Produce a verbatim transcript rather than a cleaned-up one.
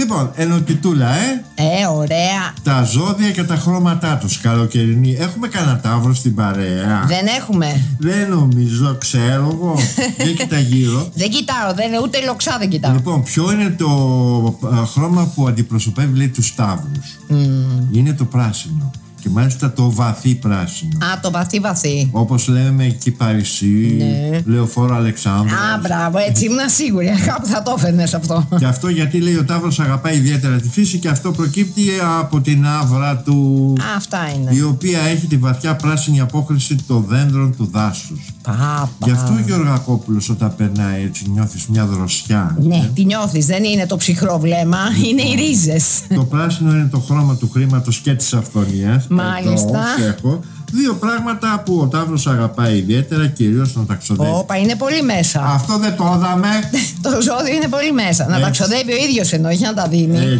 Λοιπόν, ενωτιτούλα, ε. Ε, ωραία. Τα ζώδια και τα χρώματά τους, καλοκαιρινή. Έχουμε κανένα ταύρο στην παρέα? Δεν έχουμε. Δεν νομίζω, ξέρω εγώ. Δεν κοιτά γύρω. Δεν κοιτάω, δεν, ούτε λοξά δεν κοιτάω. Λοιπόν, ποιο είναι το α, χρώμα που αντιπροσωπεύει, λέει, τους ταύρους? Mm. Είναι το πράσινο. Και μάλιστα το βαθύ πράσινο. Α, το βαθύ βαθύ. Όπως λέμε εκεί Παρισί, Ναι. Λεωφόρο Αλεξάνδρας. Α, μπράβο, έτσι ήμουν σίγουρη. Κάπου θα το έφερνες αυτό. Και αυτό γιατί, λέει, ο ταύρος αγαπάει ιδιαίτερα τη φύση και αυτό προκύπτει από την άβρα του. Α, αυτά είναι. Η οποία έχει τη βαθιά πράσινη απόχρηση των δέντρων του δάσους. Πα, πα. Γι' αυτό ο Γεωργακόπουλος όταν περνάει έτσι νιώθεις μια δροσιά. Ναι, τη νιώθεις, δεν είναι το ψυχρό βλέμμα, είναι οι ρίζες. Το πράσινο είναι το χρώμα του χρήματος και της αυθονίας. Μάλιστα. Εδώ έχω δύο πράγματα που ο ταύρος αγαπάει ιδιαίτερα, κυρίως στον ταξιδεύει. Όπα, είναι πολύ μέσα. Αυτό δεν το είδαμε. Το ζώδιο είναι πολύ μέσα. Να τα ξοδεύει ο ίδιος εννοεί, να τα δίνει. Ε,